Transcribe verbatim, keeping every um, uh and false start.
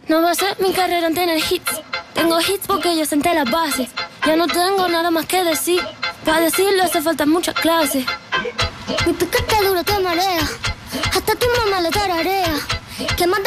No va a ser mi carrera en tener hits. Tengo hits porque yo senté las bases. Ya no tengo nada más que decir. Para decirlo hace falta mucha clase. Mi piquete duro te marea. Hasta tu mamá le tararea. Que más